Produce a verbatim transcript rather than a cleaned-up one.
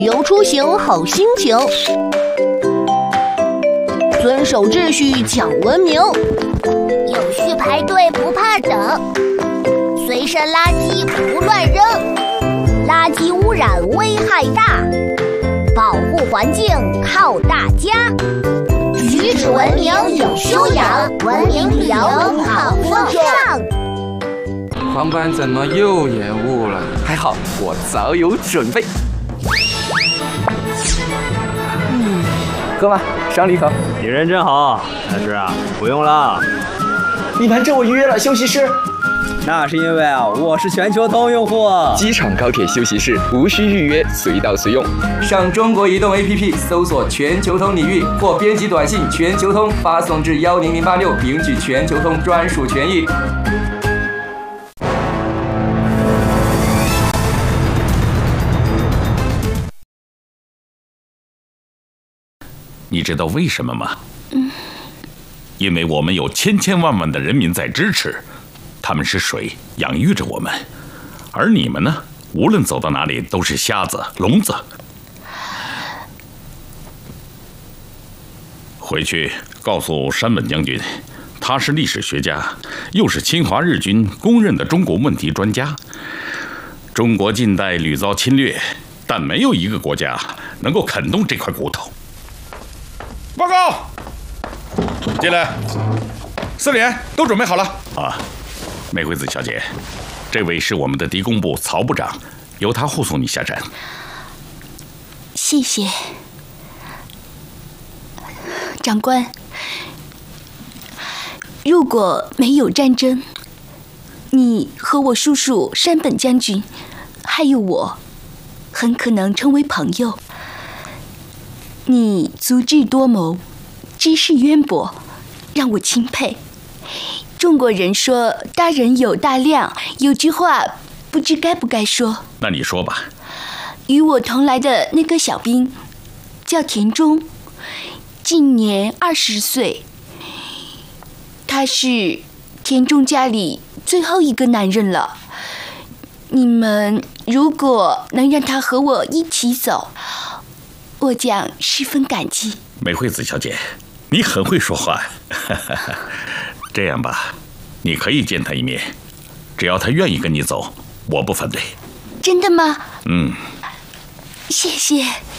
有出行好心情，遵守秩序讲文明， 有序排队不怕等，随身垃圾不乱扔，垃圾污染危害大，保护环境靠大家。举止文明有修养，文明旅游好风尚。 航班怎么又延误了？还好我早有准备。嗯，哥们，赏你一口。 你人真好，但是啊，不用了。 你瞒着我预约了休息室。 那是因为啊，我是全球通用户。 机场高铁休息室无需预约，随到随用。 上中国移动 A P P 搜索全球通领域，或编辑短信全球通发送至幺零零八六，领取全球通专属权益。 你知道为什么吗？嗯，因为我们有千千万万的人民在支持。他们是水养育着我们，而你们呢？无论走到哪里都是瞎子、聋子。回去告诉山本将军，他是历史学家，又是侵华日军公认的中国问题专家。中国近代屡遭侵略，但没有一个国家能够啃动这块骨头。 报告，进来，四连都准备好了啊。美惠子小姐，这位是我们的敌工部曹部长，由他护送你下站。 谢谢，长官。如果没有战争，你和我叔叔山本将军，还有我，很可能成为朋友。你足智多谋，知识渊博，让我钦佩。中国人说大人有大量，有句话不知该不该说。 那你说吧。 与我同来的那个小兵叫田中，今年二十岁。他是田中家里最后一个男人了。你们如果能让他和我一起走，我将十分感激。 美惠子小姐，你很会说话。这样吧，你可以见他一面，只要他愿意跟你走，我不反对。 真的吗？ 嗯。 谢谢。